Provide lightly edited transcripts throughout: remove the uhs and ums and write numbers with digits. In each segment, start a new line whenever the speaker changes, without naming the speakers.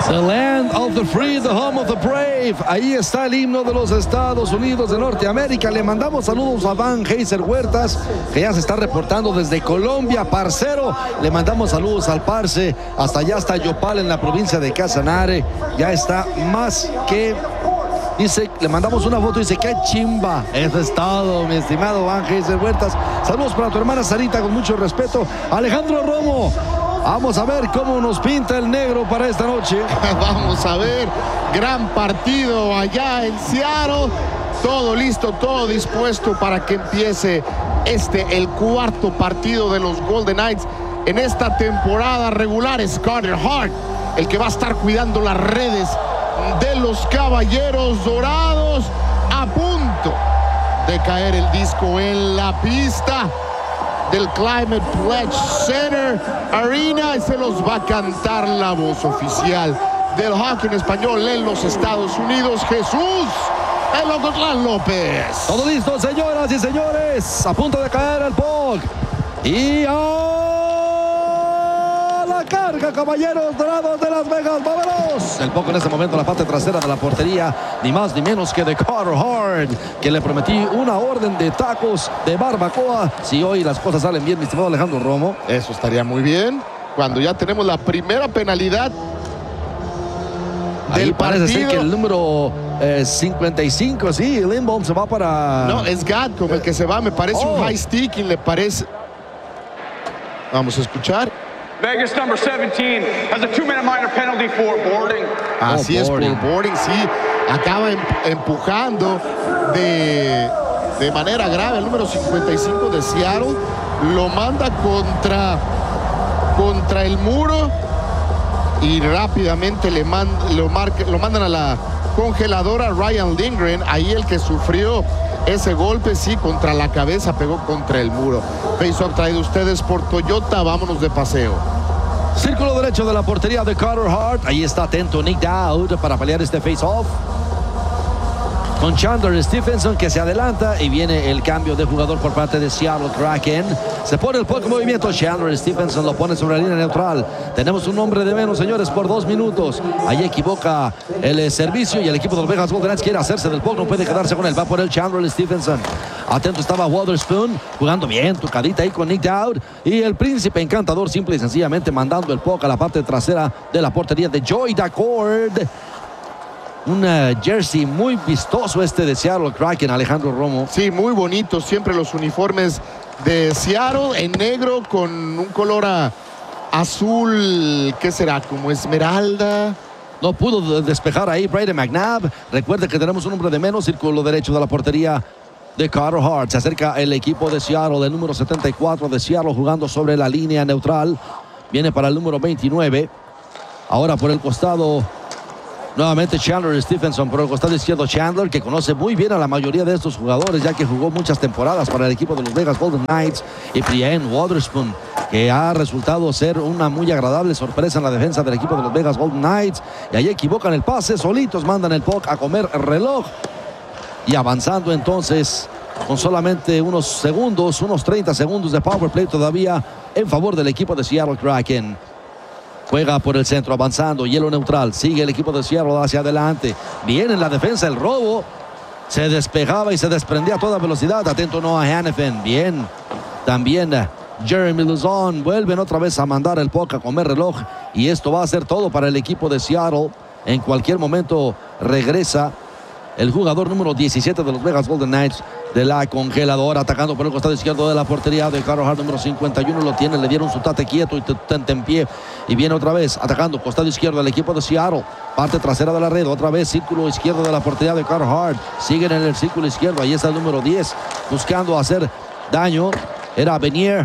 The land of the free, the home of the brave. Ahí está el himno de los Estados Unidos de Norteamérica. Le mandamos saludos a Van Heiser Huertas, que ya se está reportando desde Colombia, parcero. Le mandamos saludos al parce. Hasta allá está Yopal en la provincia de Casanare. Ya está más que... Dice, le mandamos una foto y dice, qué chimba. Eso es todo, mi estimado Van Heiser Huertas. Saludos para tu hermana Sarita, con mucho respeto. Alejandro Romo, vamos a ver cómo nos pinta el negro para esta noche.
Vamos a ver, gran partido allá en Seattle. Todo listo, todo dispuesto para que empiece el cuarto partido de los Golden Knights en esta temporada regular. Es Carter Hart el que va a estar cuidando las redes de los Caballeros Dorados. A punto de caer el disco en la pista del Climate Pledge Center Arena, y se los va a cantar la voz oficial del hockey en español en los Estados Unidos, Jesús el Ocotlán López.
Todo listo, señoras y señores, a punto de caer el puck. Y la carga, Caballeros Dorados de Las Vegas, vámonos. El puck en este momento en la parte trasera de la portería, ni más ni menos que de Carter Hart, que le prometí una orden de tacos de barbacoa si hoy las cosas salen bien, mi estimado Alejandro Romo.
Eso estaría muy bien, cuando ya tenemos la primera penalidad
ahí
del
parece
partido.
ser que el número 55, sí, Lindholm se va para...
No, es Gatcom el que se va, me parece un high sticking, le parece. Vamos a escuchar.
Vegas number 17 has a 2-minute minor penalty for boarding.
Así es, por boarding, sí. Acaba empujando de manera grave el número 55 de Seattle. Lo manda contra el muro y rápidamente lo mandan a la congeladora. Ryan Lindgren, ahí el que sufrió ese golpe, sí, contra la cabeza, pegó contra el muro. Face-off traído ustedes por Toyota, vámonos de paseo.
Círculo derecho de la portería de Carter Hart. Ahí está atento Nick Dowd para pelear este face-off. Con Chandler Stephenson que se adelanta y viene el cambio de jugador por parte de Seattle Kraken. Se pone el puck en movimiento. Chandler Stephenson lo pone sobre la línea neutral. Tenemos un hombre de menos, señores, por 2 minutos. Ahí equivoca el servicio y el equipo de los Vegas Golden Knights quiere hacerse del puck. No puede quedarse con él. Va por el Chandler Stephenson. Atento estaba Waterspoon, jugando bien, tocadita ahí con Nick Dowd. Y el príncipe encantador simple y sencillamente mandando el puck a la parte trasera de la portería de Joey Daccord. Un jersey muy vistoso de Seattle Kraken, Alejandro Romo.
Sí, muy bonito, siempre los uniformes de Seattle en negro con un color azul, ¿qué será? Como esmeralda.
No pudo despejar ahí Brady McNabb. Recuerde que tenemos un hombre de menos, círculo derecho de la portería de Carter Hart. Se acerca el equipo de Seattle, el número 74 de Seattle, jugando sobre la línea neutral. Viene para el número 29. Ahora por el costado, nuevamente Chandler Stephenson. Por el costado izquierdo, Chandler, que conoce muy bien a la mayoría de estos jugadores, ya que jugó muchas temporadas para el equipo de los Vegas Golden Knights. Y Brian Waterspoon, que ha resultado ser una muy agradable sorpresa en la defensa del equipo de los Vegas Golden Knights. Y ahí equivocan el pase, solitos mandan el puck a comer reloj. Y avanzando entonces con solamente unos segundos, unos 30 segundos de power play todavía en favor del equipo de Seattle Kraken. Juega por el centro, avanzando, hielo neutral. Sigue el equipo de Seattle hacia adelante. Viene en la defensa el robo. Se despegaba y se desprendía a toda velocidad. Atento Noah Hanifin. Bien. También Jeremy Lauzon. Vuelven otra vez a mandar el puck a comer reloj. Y esto va a ser todo para el equipo de Seattle. En cualquier momento regresa el jugador número 17 de los Vegas Golden Knights de la congeladora, atacando por el costado izquierdo de la portería de Carter Hart, número 51, lo tiene, le dieron su tate quieto y tente en pie, y viene otra vez, atacando costado izquierdo del equipo de Seattle, parte trasera de la red, otra vez círculo izquierdo de la portería de Carter Hart, siguen en el círculo izquierdo, ahí está el número 10, buscando hacer daño, era Benier,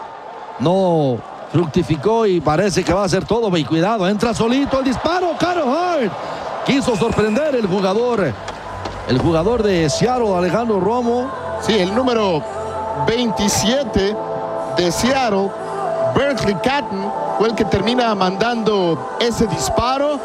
no fructificó y parece que va a hacer todo, y cuidado, entra solito el disparo, Carter Hart, quiso sorprender el jugador de Seattle, Alejandro Romo.
Sí, el número 27 de Seattle, Berkeley Catton, fue el que termina mandando ese disparo.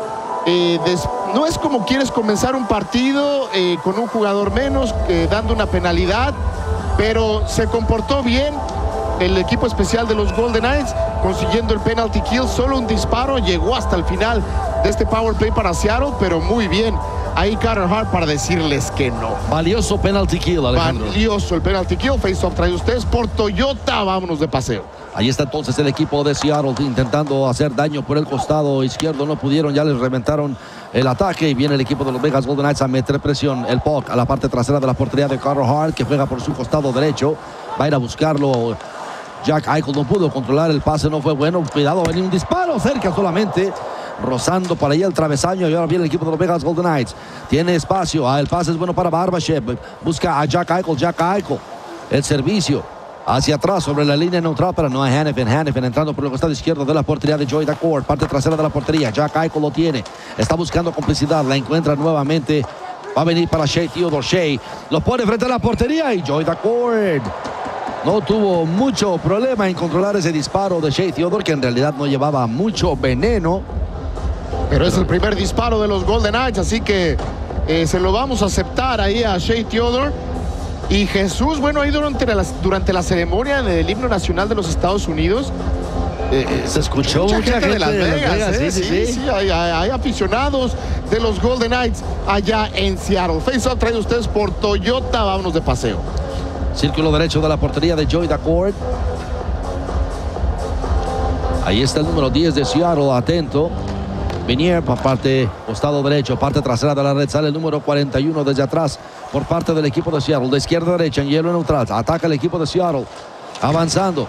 No es como quieres comenzar un partido con un jugador menos, dando una penalidad, pero se comportó bien el equipo especial de los Golden Knights consiguiendo el penalty kill. Solo un disparo llegó hasta el final de este power play para Seattle, pero muy bien ahí Carter Hart para decirles que no.
Valioso penalty kill, Alejandro.
Valioso el penalty kill. Face-off trae ustedes por Toyota. Vámonos de paseo.
Ahí está entonces el equipo de Seattle intentando hacer daño por el costado izquierdo. No pudieron, ya les reventaron el ataque. Y viene el equipo de los Vegas Golden Knights a meter presión. El puck a la parte trasera de la portería de Carter Hart, que juega por su costado derecho. Va a ir a buscarlo. Jack Eichel no pudo controlar el pase, no fue bueno. Cuidado, venía un disparo cerca solamente. Rozando para allá el travesaño. Y ahora viene el equipo de los Vegas Golden Knights. Tiene espacio. El pase es bueno para Barbashev. Busca a Jack Eichel. Jack Eichel. El servicio hacia atrás sobre la línea neutral, pero no a Hanifin. Hanifin entrando por el costado izquierdo de la portería de Joey Daccord. Parte trasera de la portería. Jack Eichel lo tiene. Está buscando complicidad. La encuentra nuevamente. Va a venir para Shea Theodore. Shea lo pone frente a la portería y Joey Daccord no tuvo mucho problema en controlar ese disparo de Shea Theodore, que en realidad no llevaba mucho veneno.
Pero es el primer disparo de los Golden Knights, así que se lo vamos a aceptar ahí a Shea Theodore. Y Jesús, bueno, ahí durante la ceremonia del himno nacional de los Estados Unidos,
se escuchó mucha gente
de Las Vegas. Sí, hay aficionados de los Golden Knights allá en Seattle. Face-off traído ustedes por Toyota. Vámonos de paseo.
Círculo derecho de la portería de Joey Daccord. Ahí está el número 10 de Seattle, atento. Vinier por parte costado derecho, parte trasera de la red, sale el número 41 desde atrás por parte del equipo de Seattle, de izquierda a derecha en hielo neutral, ataca el equipo de Seattle, avanzando.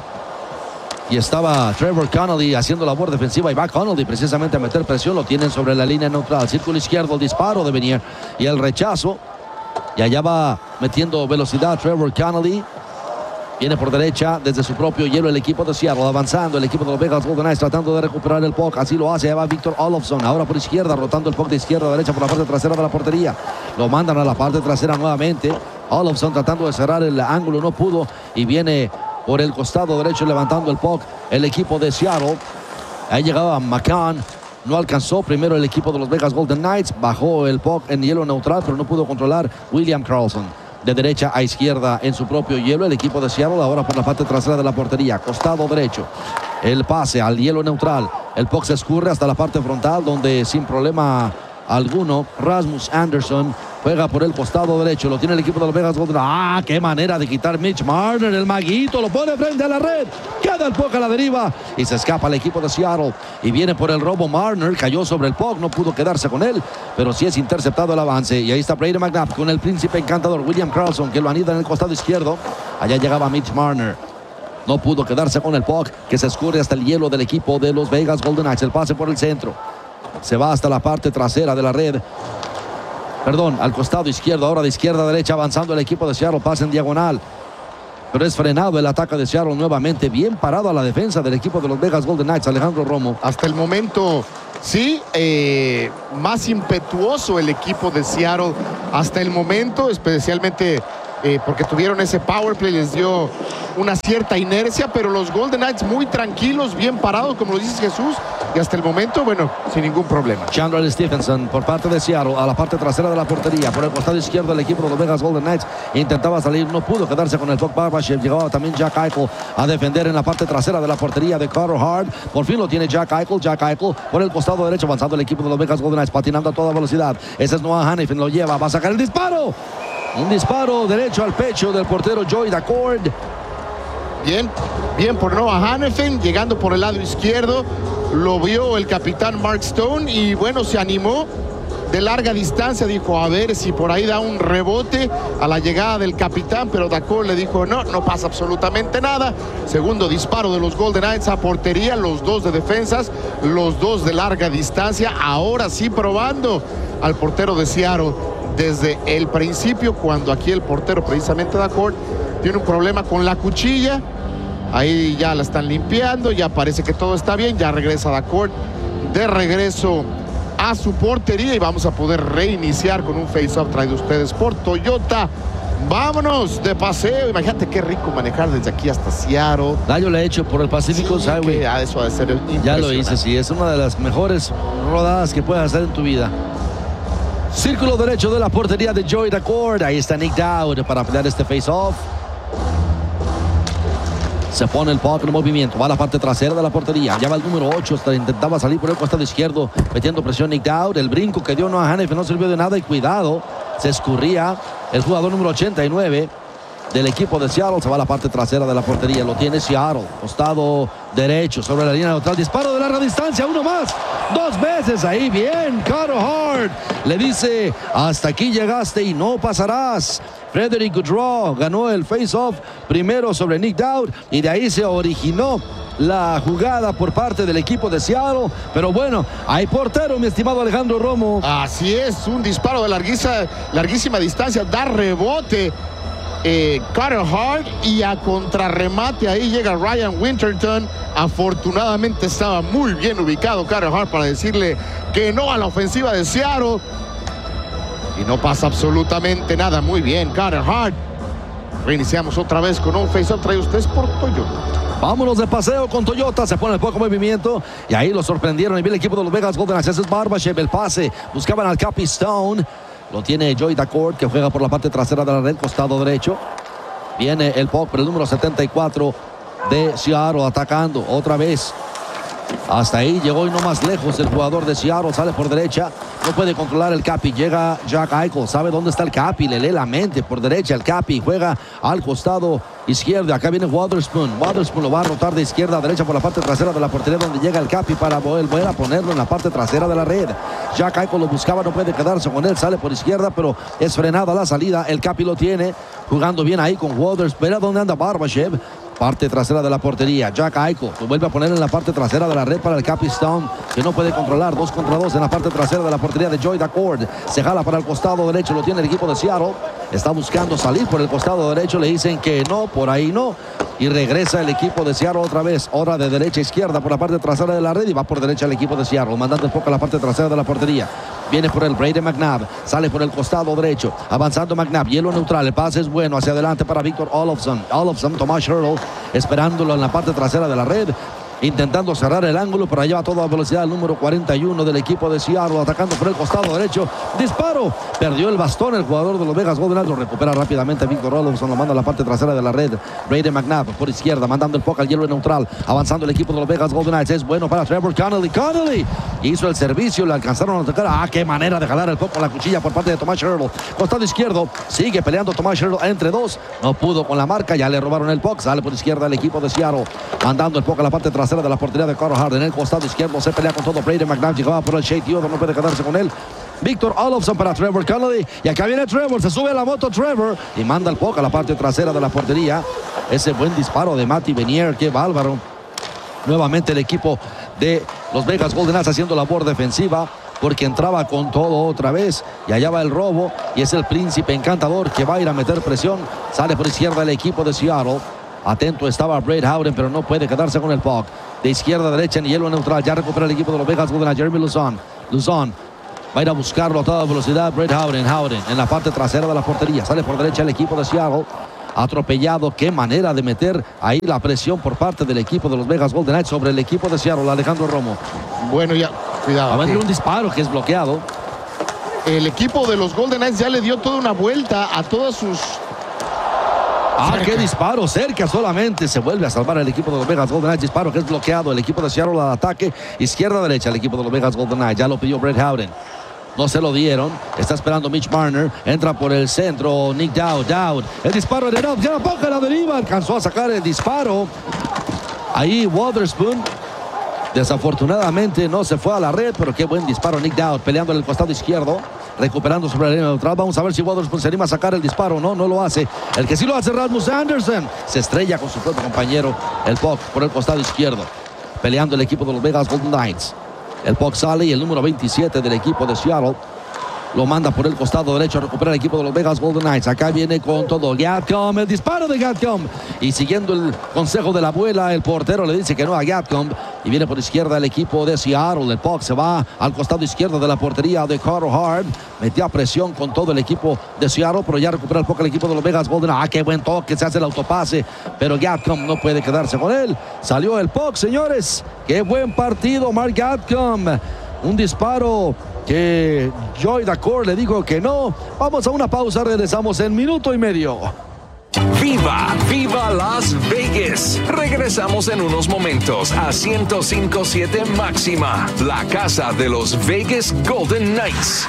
Y estaba Trevor Connolly haciendo labor defensiva y va Connolly precisamente a meter presión, lo tienen sobre la línea neutral, círculo izquierdo, el disparo de Vinier y el rechazo. Y allá va metiendo velocidad Trevor Connolly. Viene por derecha desde su propio hielo el equipo de Seattle, avanzando el equipo de los Vegas Golden Knights tratando de recuperar el puck, así lo hace, allá va Victor Olofsson, ahora por izquierda, rotando el puck de izquierda a derecha por la parte trasera de la portería, lo mandan a la parte trasera nuevamente, Olofsson tratando de cerrar el ángulo, no pudo, y viene por el costado derecho levantando el puck el equipo de Seattle, ahí llegaba McCann, no alcanzó primero el equipo de los Vegas Golden Knights, bajó el puck en hielo neutral, pero no pudo controlar William Karlsson. De derecha a izquierda en su propio hielo el equipo de Seattle, ahora por la parte trasera de la portería, costado derecho, el pase al hielo neutral, el puck se escurre hasta la parte frontal donde sin problema alguno Rasmus Andersson juega por el costado derecho, lo tiene el equipo de los Vegas Golden. Qué manera de quitar Mitch Marner, el maguito, lo pone frente a la red, queda el puck a la deriva y se escapa el equipo de Seattle y viene por el robo Marner, cayó sobre el puck, no pudo quedarse con él, pero sí es interceptado el avance y ahí está Brady McNabb con el príncipe encantador William Karlsson que lo anida en el costado izquierdo, allá llegaba Mitch Marner. No pudo quedarse con el puck que se escurre hasta el hielo del equipo de los Vegas Golden Knights, el pase por el centro, se va hasta la parte trasera de la red. Perdón, al costado izquierdo, ahora de izquierda a derecha avanzando el equipo de Seattle, pasa en diagonal. Pero es frenado el ataque de Seattle nuevamente, bien parado a la defensa del equipo de los Vegas Golden Knights, Alejandro Romo.
Hasta el momento, sí, más impetuoso el equipo de Seattle hasta el momento, especialmente porque tuvieron ese power play, les dio una cierta inercia, pero los Golden Knights muy tranquilos, bien parados, como lo dices Jesús, y hasta el momento, bueno, sin ningún problema.
Chandler Stephenson por parte de Seattle a la parte trasera de la portería, por el costado izquierdo del equipo de los Vegas Golden Knights, intentaba salir, no pudo quedarse con el puck Barbashev, llegaba también Jack Eichel a defender en la parte trasera de la portería de Carter Hart, por fin lo tiene Jack Eichel por el costado derecho, avanzando el equipo de los Vegas Golden Knights, patinando a toda velocidad, ese es Noah Hanifin, lo lleva, va a sacar el disparo, un disparo derecho al pecho del portero Joey Daccord.
Bien por Noah Hanifin, llegando por el lado izquierdo, lo vio el capitán Mark Stone y bueno, se animó de larga distancia, dijo a ver si por ahí da un rebote a la llegada del capitán, pero Daccord le dijo no pasa absolutamente nada. Segundo disparo de los Golden Knights a portería, los dos de defensas, los dos de larga distancia, ahora sí probando al portero de Seattle desde el principio, cuando aquí el portero precisamente Daccord tiene un problema con la cuchilla. Ahí ya la están limpiando, ya parece que todo está bien, ya regresa Daccord de regreso a su portería y vamos a poder reiniciar con un face-off traído ustedes por Toyota. Vámonos de paseo, imagínate qué rico manejar desde aquí hasta Seattle.
Yo lo he hecho por el Pacific Highway.
Eso ha de ser impresionante.
Ya lo hice, sí, es una de las mejores rodadas que puedes hacer en tu vida. Círculo derecho de la portería de Joey Daccord, ahí está Nick Dowd para pelear este face-off. Se pone el puck en movimiento. Va a la parte trasera de la portería. Ya va el número 8. Intentaba salir por el costado izquierdo, metiendo presión Nick Dowd. El brinco que dio Noah Hanifin no sirvió de nada. Y cuidado, se escurría el jugador número 89 del equipo de Seattle. Se va a la parte trasera de la portería. Lo tiene Seattle. Costado derecho sobre la línea neutral. Disparo de larga distancia. Uno más. 2 veces ahí. Bien. Carter Hart le dice: hasta aquí llegaste y no pasarás. Frederick Gaudreau ganó el face-off primero sobre Nick Dowd y de ahí se originó la jugada por parte del equipo de Seattle. Pero bueno, hay portero, mi estimado Alejandro Romo.
Así es, un disparo de larguísima distancia, da rebote Carter Hart y a contrarremate ahí llega Ryan Winterton. Afortunadamente estaba muy bien ubicado Carter Hart para decirle que no a la ofensiva de Seattle. Y no pasa absolutamente nada. Muy bien, Carter Hart. Reiniciamos otra vez con un face-off traído ustedes por Toyota.
Vámonos de paseo con Toyota. Se pone el poco movimiento y ahí lo sorprendieron. Y viene el equipo de los Vegas Golden Knights. Es Barbashev el pase. Buscaban al Cappy Stone. Lo tiene Joey Daccord, que juega por la parte trasera de la red, costado derecho. Viene el puck por el número 74 de Seattle atacando otra vez. Hasta ahí llegó y no más lejos el jugador de Seattle. Sale por derecha. No puede controlar el Cappy. Llega Jack Eichel. Sabe dónde está el Cappy. Le lee la mente por derecha. El Cappy juega al costado izquierdo. Acá viene Wotherspoon. Wotherspoon lo va a rotar de izquierda a derecha por la parte trasera de la portería, donde llega el Cappy para volver a ponerlo en la parte trasera de la red. Jack Eichel lo buscaba. No puede quedarse con él. Sale por izquierda, pero es frenada la salida. El Cappy lo tiene. Jugando bien ahí con Wotherspoon. Pero ¿dónde anda Barbashev? Parte trasera de la portería. Jack Eichel lo vuelve a poner en la parte trasera de la red para el Cappy Stone, que no puede controlar. 2 contra 2 en la parte trasera de la portería de Joey Daccord. Se jala para el costado derecho. Lo tiene el equipo de Seattle. Está buscando salir por el costado derecho. Le dicen que no, por ahí no. Y regresa el equipo de Seattle otra vez. Ahora de derecha a izquierda por la parte trasera de la red. Y va por derecha el equipo de Seattle, mandando un poco a la parte trasera de la portería. Viene por el Brady McNabb. Sale por el costado derecho. Avanzando McNabb. Hielo neutral. El pase es bueno. Hacia adelante para Victor Olofsson. Tomás Hertl esperándolo en la parte trasera de la red. Intentando cerrar el ángulo, pero allá va a toda velocidad el número 41 del equipo de Seattle, atacando por el costado derecho. Disparo. Perdió el bastón el jugador de los Vegas Golden Knights. Lo recupera rápidamente Victor Olofsson. Lo manda a la parte trasera de la red. Brady McNabb por izquierda, mandando el puck al hielo neutral. Avanzando el equipo de los Vegas Golden Knights. Es bueno para Trevor Connolly. Connolly hizo el servicio. Le alcanzaron a tocar. ¡Ah, qué manera de jalar el puck con la cuchilla por parte de Tomás Hertl! Costado izquierdo. Sigue peleando Tomás Hertl entre 2. No pudo con la marca. Ya le robaron el puck. Sale por izquierda el equipo de Seattle, mandando el puck a la parte trasera de la portería de Carter Hart. En el costado izquierdo se pelea con todo Brady McNabb. Llegaba por el Shea Theodore. No puede quedarse con él. Victor Olofsson para Trevor Connolly. Y acá viene Trevor. Se sube a la moto Trevor y manda el puck a la parte trasera de la portería. Ese buen disparo de Matty Benier. Qué bárbaro. Nuevamente el equipo de los Vegas Golden Knights haciendo labor defensiva, porque entraba con todo otra vez. Y allá va el robo. Y es el príncipe encantador que va a ir a meter presión. Sale por izquierda el equipo de Seattle. Atento estaba Brad Howden, pero no puede quedarse con el puck. De izquierda a derecha en hielo neutral. Ya recupera el equipo de los Vegas Golden Knights. Jeremy Lauzon. Lauzon va a ir a buscarlo a toda velocidad. Brad Howden. Howden en la parte trasera de la portería. Sale por derecha el equipo de Seattle. Atropellado. Qué manera de meter ahí la presión por parte del equipo de los Vegas Golden Knights sobre el equipo de Seattle. Alejandro Romo.
Bueno, ya, cuidado.
Va a venir un disparo que es bloqueado.
El equipo de los Golden Knights ya le dio toda una vuelta a todas sus...
Qué disparo, cerca solamente. Se vuelve a salvar el equipo de los Vegas Golden Knights. Disparo que es bloqueado. El equipo de Seattle al ataque. Izquierda-derecha el equipo de los Vegas Golden Knights. Ya lo pidió Brad Howden. No se lo dieron. Está esperando Mitch Marner. Entra por el centro Nick Dowd. Dowd. El disparo de Dowd. Ya poca la deriva. Alcanzó a sacar el disparo. Ahí Wotherspoon. Desafortunadamente no se fue a la red, pero qué buen disparo Nick Dowd, peleando en el costado izquierdo, recuperando sobre la línea neutral. Vamos a ver si Wotherspoon se anima a sacar el disparo. No lo hace. El que sí lo hace, Rasmus Anderson. Se estrella con su propio compañero. El puck por el costado izquierdo, peleando el equipo de los Vegas Golden Knights. El puck sale y el número 27 del equipo de Seattle lo manda por el costado derecho a recuperar el equipo de los Vegas Golden Knights. Acá viene con todo Gatcomb, el disparo de Gatcomb. Y siguiendo el consejo de la abuela, el portero le dice que no a Gatcomb. Y viene por izquierda el equipo de Seattle. El puck se va al costado izquierdo de la portería de Carter Hart. Metió a presión con todo el equipo de Seattle, pero ya recupera el puck el equipo de los Vegas Golden Knights. Qué buen toque, se hace el autopase, pero Gatcomb no puede quedarse con él. Salió el puck, señores. Qué buen partido, Mark Gatcomb. Un disparo que Joey Daccord le dijo que no. Vamos a una pausa, regresamos en minuto y medio.
¡Viva! ¡Viva Las Vegas! Regresamos en unos momentos a 105.7 Máxima, la casa de los Vegas Golden Knights.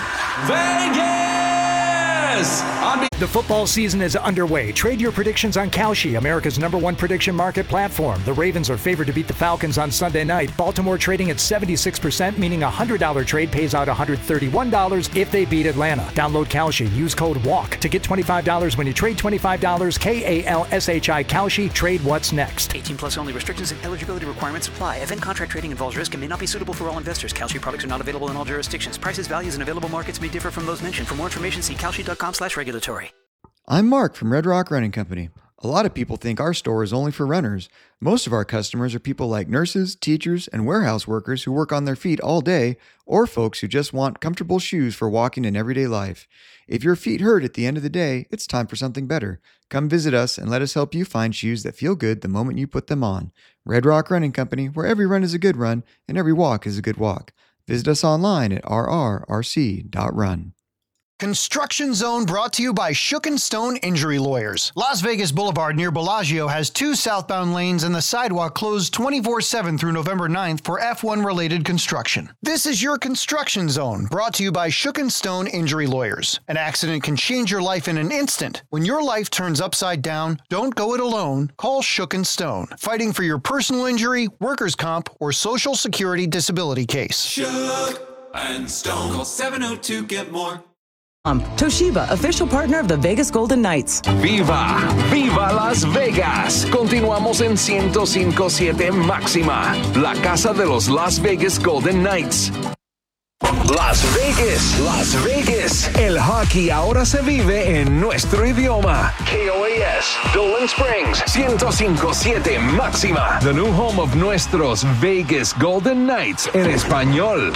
Vegas!
The football season is underway. Trade your predictions on Kalshi, America's #1 prediction market platform. The Ravens are favored to beat the Falcons on Sunday night. Baltimore trading at 76%, meaning a $100 trade pays out $131 if they beat Atlanta. Download Kalshi. Use code WALK to get $25 when you trade $25. KALSHI Kalshi. Trade what's next.
18 plus only. Restrictions and eligibility requirements apply. Event contract trading involves risk and may not be suitable for all investors. Kalshi products are not available in all jurisdictions. Prices, values, and available markets may differ from those mentioned. For more information, see kalshi.com/regulatory.
I'm Mark from Red Rock Running Company. A lot of people think our store is only for runners. Most of our customers are people like nurses, teachers, and warehouse workers who work on their feet all day, or folks who just want comfortable shoes for walking in everyday life. If your feet hurt at the end of the day, it's time for something better. Come visit us and let us help you find shoes that feel good the moment you put them on. Red Rock Running Company, where every run is a good run and every walk is a good walk. Visit us online at rrrc.run.
Construction Zone brought to you by Shook & Stone Injury Lawyers. Las Vegas Boulevard near Bellagio has 2 southbound lanes and the sidewalk closed 24/7 through November 9th for F1-related construction. This is your Construction Zone, brought to you by Shook & Stone Injury Lawyers. An accident can change your life in an instant. When your life turns upside down, don't go it alone. Call Shook & Stone, fighting for your personal injury, workers' comp, or Social Security disability case.
Shook and Stone. Call 702-GET-MORE.
Toshiba, official partner of the Vegas Golden Knights.
¡Viva! ¡Viva Las Vegas! Continuamos en 105.7 Máxima, la casa de los Las Vegas Golden Knights. Las Vegas, Las Vegas. El hockey ahora se vive en nuestro idioma. KOAS, Dolan Springs, 105.7 Máxima. The new home of nuestros Vegas Golden Knights en español.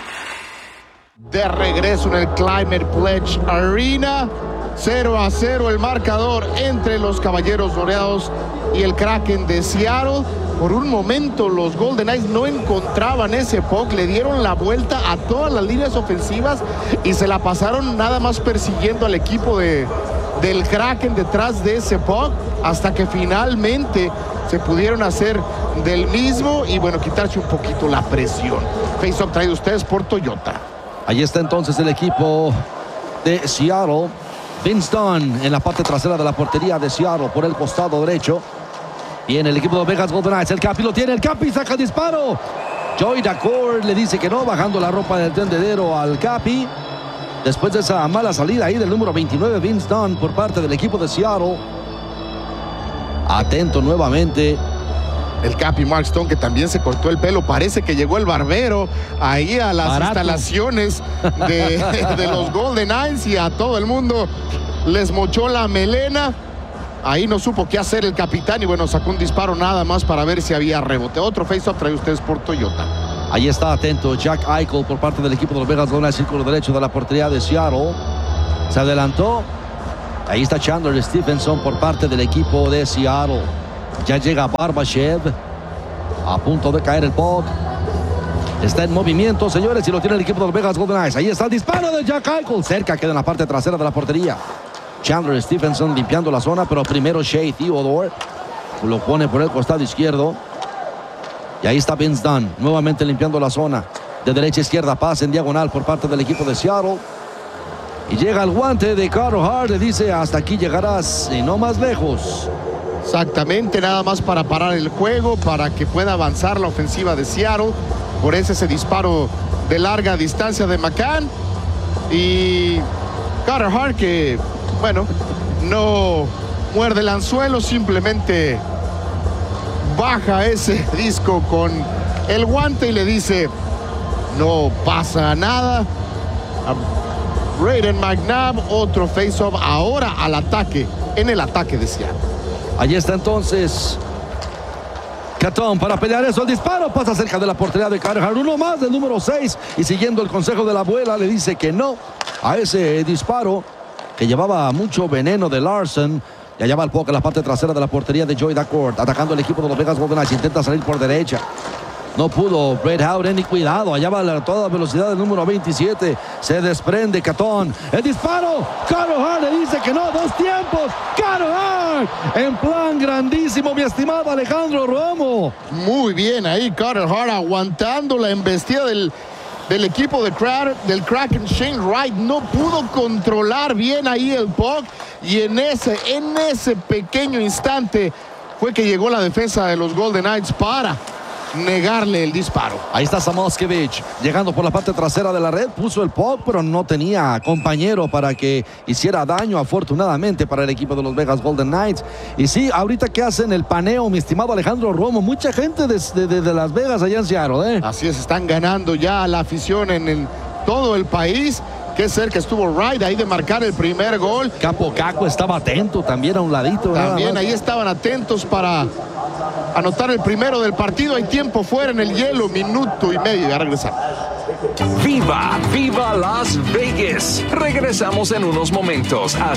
De regreso en el Climate Pledge Arena, 0-0 el marcador entre los Caballeros Dorados y el Kraken de Seattle. Por un momento los Golden Knights no encontraban ese puck, le dieron la vuelta a todas las líneas ofensivas y se la pasaron nada más persiguiendo al equipo del Kraken detrás de ese puck, hasta que finalmente se pudieron hacer del mismo y bueno, quitarse un poquito la presión. Face-off traído ustedes por Toyota.
Ahí está entonces el equipo de Seattle. Vince Dunn en la parte trasera de la portería de Seattle por el costado derecho. Viene el equipo de Vegas Golden Knights. El Capi lo tiene. El Capi saca el disparo. Joey Daccord le dice que no, bajando la ropa del tendedero al Capi. Después de esa mala salida ahí del número 29, Vince Dunn por parte del equipo de Seattle. Atento nuevamente.
El Capi Mark Stone, que también se cortó el pelo. Parece que llegó el barbero ahí a las instalaciones de los Golden Knights y a todo el mundo les mochó la melena. Ahí no supo qué hacer el capitán y bueno, sacó un disparo nada más para ver si había rebote. Otro face-off trae ustedes por Toyota.
Ahí está atento Jack Eichel por parte del equipo de los Vegas Golden Knights, círculo derecho de la portería de Seattle. Se adelantó. Ahí está Chandler Stephenson por parte del equipo de Seattle. Ya llega Barbashev, a punto de caer el puck. Está en movimiento, señores, y lo tiene el equipo de los Vegas Golden Knights. Ahí está el disparo de Jack Eichel. Cerca, queda en la parte trasera de la portería. Chandler Stephenson limpiando la zona, pero primero Shea Theodore lo pone por el costado izquierdo. Y ahí está Vince Dunn, nuevamente limpiando la zona. De derecha a izquierda, pase en diagonal por parte del equipo de Seattle. Y llega el guante de Carter Hart, le dice, hasta aquí llegarás y no más lejos.
Exactamente, nada más para parar el juego, para que pueda avanzar la ofensiva de Seattle. Por ese disparo de larga distancia de McCann. Y Carter Hart, que, bueno, no muerde el anzuelo, simplemente baja ese disco con el guante y le dice, no pasa nada. Brayden McNabb, otro face-off ahora al ataque, en el ataque de Seattle.
Allí está entonces Catón para pelear eso. El disparo pasa cerca de la portería de Carter Hart. Uno más del número 6. Y siguiendo el consejo de la abuela, le dice que no a ese disparo que llevaba mucho veneno de Larson. Y allá va el puck en la parte trasera de la portería de Joey Daccord. Atacando el equipo de los Vegas Golden Knights. Intenta salir por derecha. No pudo Bret Hart ni cuidado. Allá va a toda velocidad el número 27. Se desprende Catón. El disparo. Carter Hart le dice que no. 2 tiempos. Carter Hart. En plan grandísimo, mi estimado Alejandro Romo.
Muy bien ahí Carter Hart aguantando la embestida del equipo del Kraken. Shane Wright no pudo controlar bien ahí el puck. Y en ese pequeño instante fue que llegó la defensa de los Golden Knights para negarle el disparo.
Ahí está Samoskevich llegando por la parte trasera de la red, puso el puck, pero no tenía compañero para que hiciera daño, afortunadamente, para el equipo de los Vegas Golden Knights. Y sí, ahorita que hacen el paneo, mi estimado Alejandro Romo, mucha gente de Las Vegas allá en Seattle,
Así es, están ganando ya la afición en todo el país. Qué cerca estuvo Wright ahí de marcar el primer gol.
Capo Caco estaba atento también a un ladito.
También ahí estaban atentos para anotar el primero del partido. Hay tiempo fuera en el hielo, minuto y medio. Ya regresamos.
¡Viva! ¡Viva Las Vegas! Regresamos en unos momentos a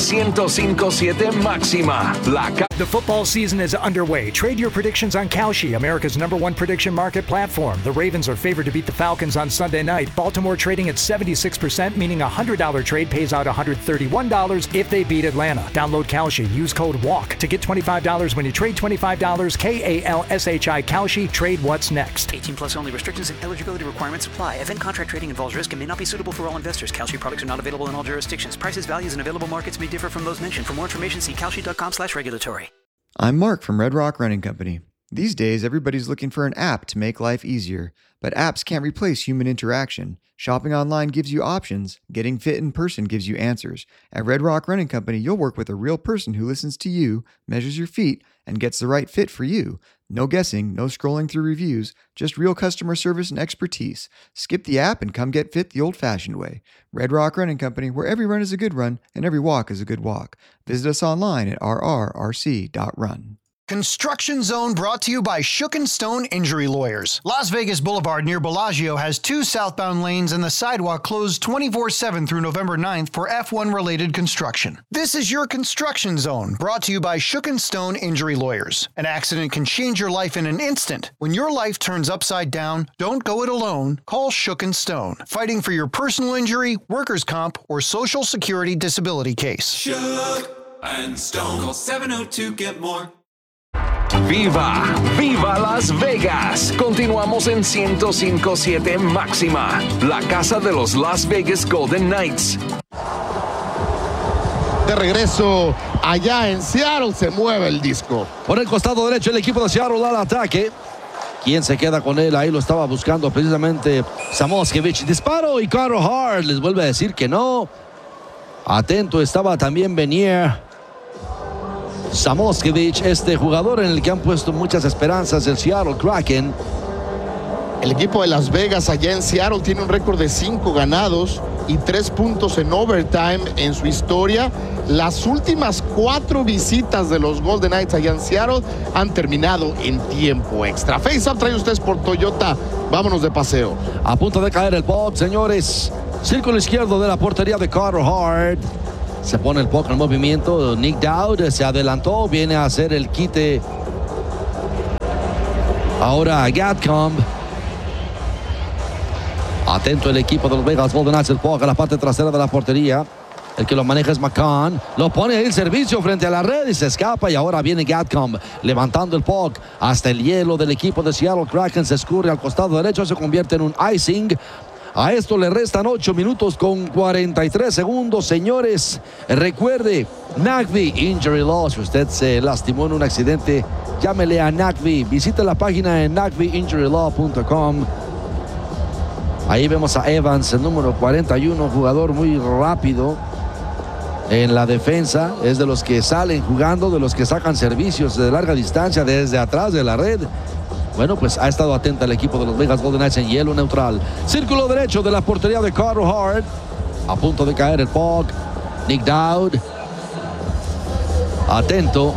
105.7 Máxima.
The football season is underway. Trade your predictions on Kalshi, America's #1 prediction market platform. The Ravens are favored to beat the Falcons on Sunday night. Baltimore trading at 76%, meaning a $100 trade pays out $131 if they beat Atlanta. Download Kalshi. Use code WALK to get $25 when you trade $25. KALSHI Kalshi. Trade what's next.
18 plus only. Restrictions and eligibility requirements apply. Event contract trading involves risk and may not be suitable for all investors. Kalshi products are not available in all jurisdictions. Prices, values, and available markets may differ from those mentioned. For more information, see kalshi.com/regulatory.
I'm Mark from Red Rock Running Company. These days, everybody's looking for an app to make life easier, but apps can't replace human interaction. Shopping online gives you options. Getting fit in person gives you answers. At Red Rock Running Company, you'll work with a real person who listens to you, measures your feet, and gets the right fit for you. No guessing, no scrolling through reviews, just real customer service and expertise. Skip the app and come get fit the old-fashioned way. Red Rock Running Company, where every run is a good run and every walk is a good walk. Visit us online at rrrc.run.
Construction Zone brought to you by Shook & Stone Injury Lawyers. Las Vegas Boulevard near Bellagio has 2 southbound lanes and the sidewalk closed 24/7 through November 9th for F1-related construction. This is your Construction Zone, brought to you by Shook & Stone Injury Lawyers. An accident can change your life in an instant. When your life turns upside down, don't go it alone. Call Shook & Stone, fighting for your personal injury, workers' comp, or Social Security disability case.
Shook and Stone. Call 702-GET-MORE.
¡Viva! ¡Viva Las Vegas! Continuamos en 105.7 Máxima, la casa de los Las Vegas Golden Knights.
De regreso allá en Seattle, se mueve el disco.
Por el costado derecho el equipo de Seattle al ataque. ¿Quién se queda con él? Ahí lo estaba buscando precisamente Samoskevich. Disparo y Carter Hart les vuelve a decir que no. Atento estaba también Benier. Samoskevich, este jugador en el que han puesto muchas esperanzas el Seattle Kraken.
El equipo de Las Vegas allá en Seattle tiene un récord de 5 ganados y 3 puntos en overtime en su historia. Las últimas 4 visitas de los Golden Knights allá en Seattle han terminado en tiempo extra. Face Up trae ustedes por Toyota. Vámonos de paseo.
A punto de caer el puck, señores. Círculo izquierdo de la portería de Carter Hart. Se pone el puck en movimiento. Nick Dowd se adelantó. Viene a hacer el quite. Ahora Gatcomb. Atento el equipo de los Vegas Golden Knights. El puck a la parte trasera de la portería. El que lo maneja es McCann. Lo pone ahí el servicio frente a la red y se escapa. Y ahora viene Gatcomb levantando el puck hasta el hielo del equipo de Seattle Kraken. Se escurre al costado derecho. Se convierte en un icing. A esto le restan 8 minutos con 43 segundos, señores. Recuerde, Nagby Injury Law. Si usted se lastimó en un accidente, llámele a Nagby. Visite la página en nagbyinjurylaw.com. Ahí vemos a Evans, el número 41, jugador muy rápido en la defensa. Es de los que salen jugando, de los que sacan servicios de larga distancia desde atrás de la red. Bueno, pues ha estado atenta el equipo de los Vegas Golden Knights en hielo neutral. Círculo derecho de la portería de Carter Hart. A punto de caer el puck. Nick Dowd. Atento.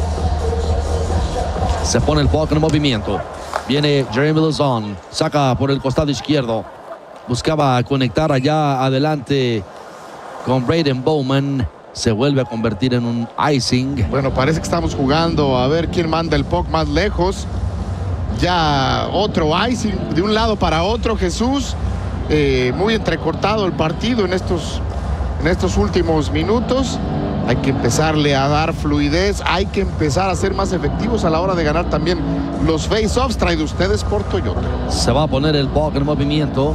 Se pone el puck en movimiento. Viene Jeremy Lauzon. Saca por el costado izquierdo. Buscaba conectar allá adelante con Braden Bowman. Se vuelve a convertir en un icing.
Bueno, parece que estamos jugando a ver quién manda el puck más lejos. ya otro icing de un lado para otro, Jesús. Muy entrecortado el partido en estos últimos minutos. Hay que empezarle a dar fluidez, hay que empezar a ser más efectivos a la hora de ganar también los face-offs, traído ustedes por Toyota.
Se va a poner el puck en movimiento.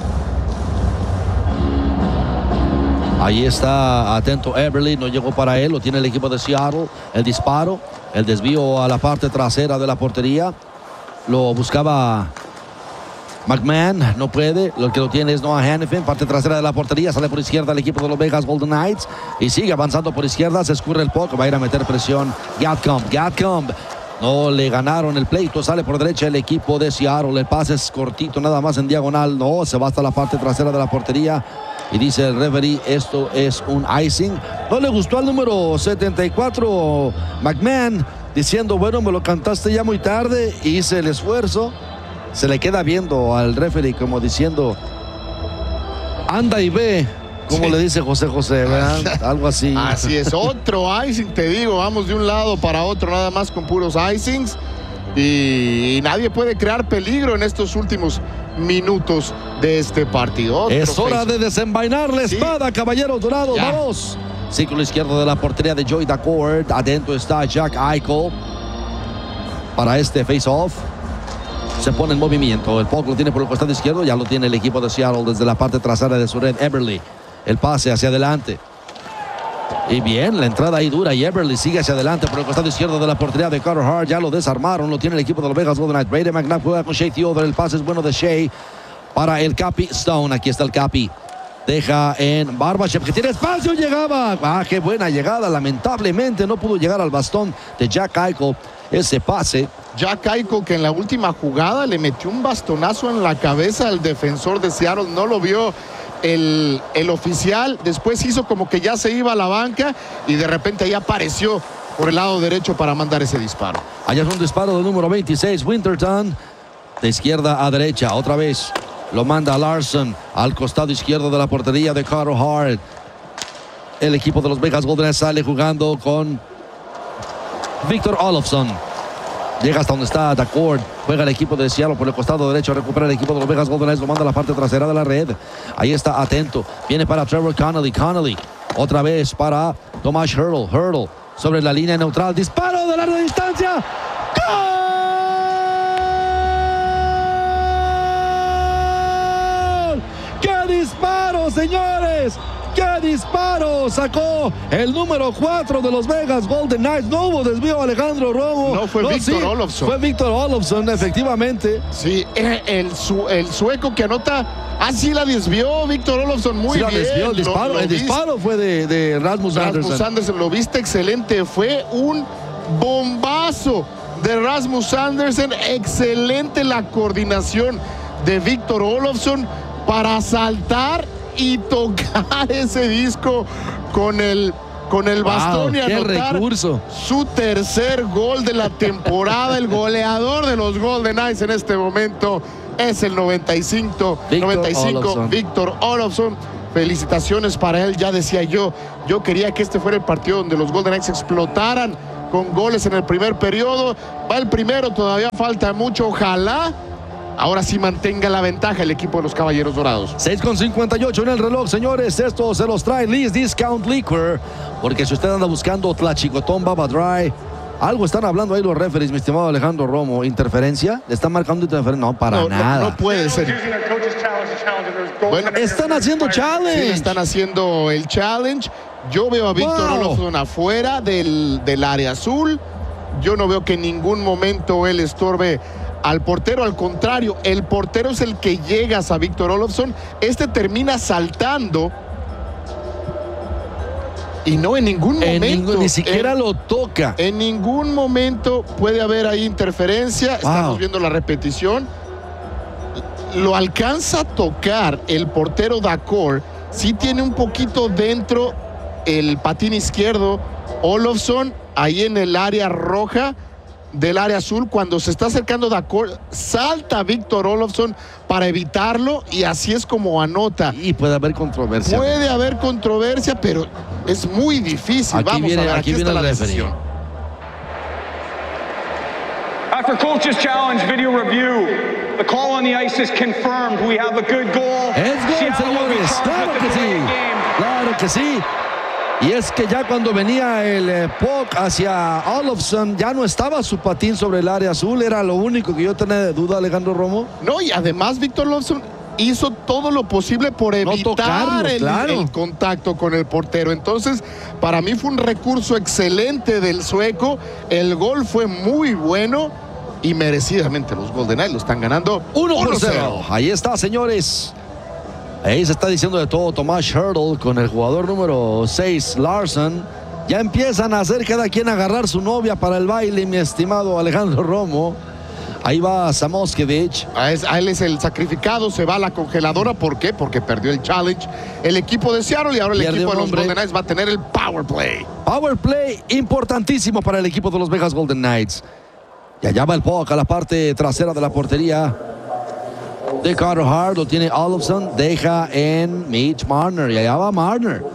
Ahí está atento Eberle, no llegó para él, lo tiene el equipo de Seattle. El disparo, el desvío a la parte trasera de la portería. Lo buscaba McMahon, no puede. Lo que lo tiene es Noah Hanifin, parte trasera de la portería. Sale por izquierda el equipo de los Vegas Golden Knights y sigue avanzando por izquierda. Se escurre el puck, va a ir a meter presión Gatcomb. No le ganaron el pleito, sale por derecha el equipo de Seattle. El pase es cortito, nada más en diagonal. No, se va hasta la parte trasera de la portería. Y dice el referee, esto es un icing. No le gustó al número 74 McMahon, diciendo, bueno, me lo cantaste ya muy tarde, hice el esfuerzo. Se le queda viendo al referee como diciendo, anda y ve, como le dice José, ¿verdad? Algo así.
Así es, otro icing, te digo, vamos de un lado para otro nada más con puros icings. Y nadie puede crear peligro en estos últimos minutos de este partido.
Es hora de desenvainar la espada, caballeros dorados. Ya. Vamos. Círculo izquierdo de la portería de Joey Daccord. Adentro está Jack Eichel para este face-off. Se pone en movimiento. El puck lo tiene por el costado izquierdo. Ya lo tiene el equipo de Seattle desde la parte trasera de su red. Eberle. El pase hacia adelante. Y bien, la entrada ahí dura y Eberle sigue hacia adelante por el costado izquierdo de la portería de Carter Hart. Ya lo desarmaron, lo tiene el equipo de los Vegas Golden Knights. Brady McNabb juega con Shea Theodore. El pase es bueno de Shea para el Capi Stone. Aquí está el Capi. Deja en Barbashev, que tiene espacio, llegaba. Qué buena llegada. Lamentablemente no pudo llegar al bastón de Jack Eichel ese pase.
Jack Eichel, que en la última jugada le metió un bastonazo en la cabeza al defensor de Seattle. No lo vio el oficial. Después hizo como que ya se iba a la banca y de repente ahí apareció por el lado derecho para mandar ese disparo.
Allá es un disparo del número 26, Winterton, de izquierda a derecha. Otra vez lo manda Larson al costado izquierdo de la portería de Carter Hart. El equipo de los Vegas Golden Knights sale jugando con Victor Olofsson. Llega hasta donde está Daccord. Juega el equipo de Seattle por el costado derecho. Recupera el equipo de los Vegas Golden Knights. Lo manda a la parte trasera de la red. Ahí está atento. Viene para Trevor Connolly. Otra vez para Tomas Hertl. Hertl sobre la línea neutral. Disparo de larga distancia. ¡Gol! ¡Qué disparo, señores! ¡Qué disparo! Sacó el número 4 de los Vegas Golden Knights. No hubo desvío Alejandro Romo.
No, fue Victor Olofsson.
Fue Victor Olofsson, efectivamente.
Sí, el sueco que anota. Sí la desvió Victor Olofsson muy bien.
Desvió el disparo. El disparo fue de Rasmus Andersen.
Lo viste excelente. Fue un bombazo de Rasmus Andersen. Excelente la coordinación de Victor Olofsson para saltar y tocar ese disco con el bastón y anotar su tercer gol de la temporada. El goleador de los Golden Knights en este momento es el 95 Victor Olofsson. Felicitaciones para él. Ya decía yo quería que este fuera el partido donde los Golden Knights explotaran con goles en el primer periodo. Va el primero, todavía falta mucho. Ojalá ahora sí mantenga la ventaja el equipo de los Caballeros Dorados.
6:58 en el reloj, señores. Esto se los trae Lee's Discount Liquor. Porque si usted anda buscando Tlachicotón Baba Dry, algo están hablando ahí los referees, mi estimado Alejandro Romo. ¿Interferencia? ¿Le están marcando interferencia? No, para nada.
No puede ser.
Bueno, están haciendo challenge.
Sí, están haciendo el challenge. Yo veo a Victor Olofsson afuera del área azul. Yo no veo que en ningún momento él estorbe al portero. Al contrario, el portero es el que llega a Victor Olofsson. Este termina saltando y no en ningún momento.
Ni siquiera lo toca.
En ningún momento puede haber ahí interferencia. Estamos viendo la repetición. Lo alcanza a tocar el portero Daccord. Sí tiene un poquito dentro el patín izquierdo Olofsson, ahí en el área roja del área azul. Cuando se está acercando Daccord, salta Victor Olofsson para evitarlo y así es como anota.
Y puede haber controversia.
Puede haber controversia, pero es muy difícil. Vamos a ver, aquí está la decisión.
After After coach's challenge video review, the call on the ice is confirmed. We have a good goal.
Es gol,
Seattle will be
señores.
charged
Claro
with
que
the
sí.
delay game.
Claro que sí. Y es que ya cuando venía el puck hacia Olofsson, ya no estaba su patín sobre el área azul. Era lo único que yo tenía de duda, Alejandro Romo.
No, y además Víctor Olofsson hizo todo lo posible por evitar
tocarlo, claro.
el contacto con el portero. Entonces, para mí fue un recurso excelente del sueco. El gol fue muy bueno y merecidamente los Golden Knights lo están ganando
1-0. Ahí está, señores. Ahí se está diciendo de todo Tomás Hertl con el jugador número 6, Larsson. Ya empiezan a hacer cada quien agarrar su novia para el baile, mi estimado Alejandro Romo. Ahí va Samoskevich.
A él es el sacrificado, se va a la congeladora. ¿Por qué? Porque perdió el challenge el equipo de Seattle y ahora el equipo de los Golden Knights va a tener el power play.
Power play importantísimo para el equipo de los Vegas Golden Knights. Y allá va el puck a la parte trasera de la portería de Carter Hart. Lo tiene Olofsson, deja en Mitch Marner. Y allá va Marner.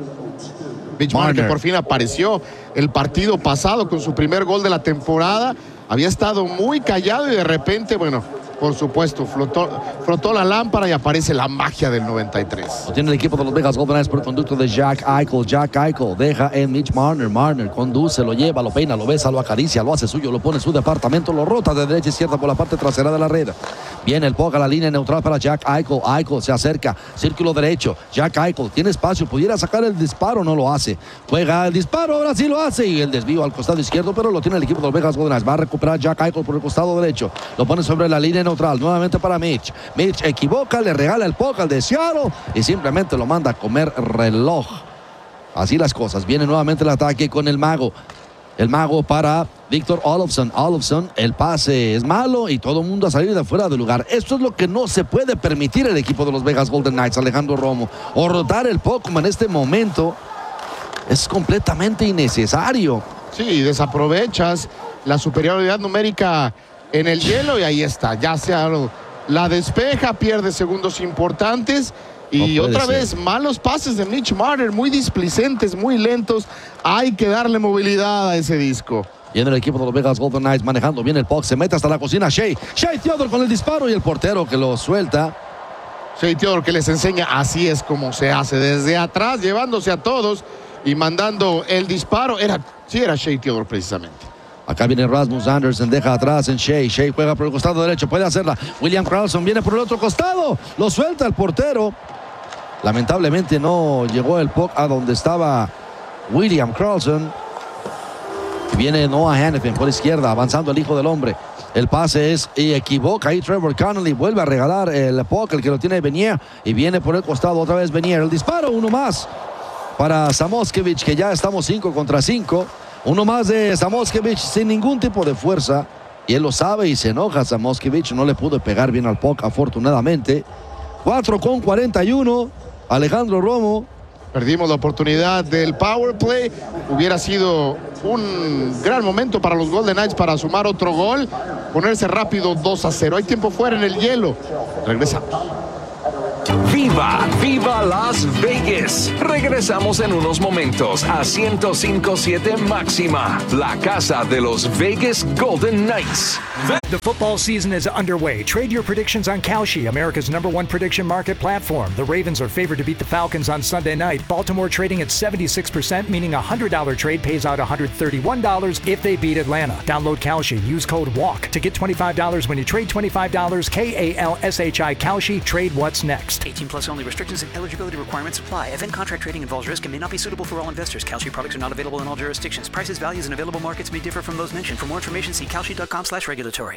Mitch Marner, que por fin apareció el partido pasado con su primer gol de la temporada. Había estado muy callado y de repente, bueno, por supuesto, frotó la lámpara y aparece la magia del 93.
Lo tiene el equipo de los Vegas Golden Knights por conducto de Jack Eichel. Jack Eichel deja en Mitch Marner. Marner conduce, lo lleva, lo peina, lo besa, lo acaricia, lo hace suyo, lo pone en su departamento, lo rota de derecha a izquierda por la parte trasera de la red. Viene el puck a la línea neutral para Jack Eichel. Eichel se acerca, círculo derecho. Jack Eichel tiene espacio, pudiera sacar el disparo, no lo hace. Juega el disparo, ahora sí lo hace. Y el desvío al costado izquierdo, pero lo tiene el equipo de los Vegas Golden Knights. Va a recuperar Jack Eichel por el costado derecho. Lo pone sobre la línea neutral, nuevamente para Mitch. Mitch equivoca, le regala el puck al de Seattle y simplemente lo manda a comer reloj. Así las cosas. Viene nuevamente el ataque con el mago. El mago para Victor Olofsson. Olofsson, el pase es malo y todo el mundo a salir de fuera del lugar. Esto es lo que no se puede permitir el equipo de los Vegas Golden Knights, Alejandro Romo. O rotar el puck como en este momento es completamente innecesario.
Sí, desaprovechas la superioridad numérica en el hielo y ahí está. Ya sea la despeja, pierde segundos importantes. Y otra vez, malos pases de Mitch Marner, muy displicentes, muy lentos. Hay que darle movilidad a ese disco.
Viene el equipo de los Vegas Golden Knights manejando bien el puck, se mete hasta la cocina. Shea Theodore con el disparo y el portero que lo suelta.
Shea Theodore que les enseña, así es como se hace, desde atrás, llevándose a todos y mandando el disparo. Era Shea Theodore precisamente.
Acá viene Rasmus Anderson, deja atrás en Shea. Shea juega por el costado derecho, puede hacerla. William Karlsson viene por el otro costado, lo suelta el portero. Lamentablemente no llegó el puck a donde estaba William Karlsson. Y viene Noah Hannafin por izquierda, avanzando el hijo del hombre. El pase es y equivoca ahí Trevor Connolly. Vuelve a regalar el puck, el que lo tiene Benier. Y viene por el costado otra vez Benier. El disparo, uno más para Samoskevich, que ya estamos 5 contra 5. Uno más de Samoskevich sin ningún tipo de fuerza. Y él lo sabe y se enoja. Samoskevich no le pudo pegar bien al puck, afortunadamente. 4:41. Alejandro Romo.
Perdimos la oportunidad del power play. Hubiera sido un gran momento para los Golden Knights para sumar otro gol. Ponerse rápido 2-0. Hay tiempo fuera en el hielo. Regresamos.
¡Viva Las Vegas! Regresamos en unos momentos a 105.7 Máxima, la casa de los Vegas Golden Knights.
The football season is underway. Trade your predictions on Kalshi, America's #1 prediction market platform. The Ravens are favored to beat the Falcons on Sunday night. Baltimore trading at 76%, meaning a $100 trade pays out $131 if they beat Atlanta. Download Kalshi. Use code WALK to get $25 when you trade $25. KALSHI Kalshi. Trade what's next.
18 plus only. Restrictions and eligibility requirements apply. Event contract trading involves risk and may not be suitable for all investors. Kalshi products are not available in all jurisdictions. Prices, values, and available markets may differ from those mentioned. For more information, see kalshi.com/regulatory.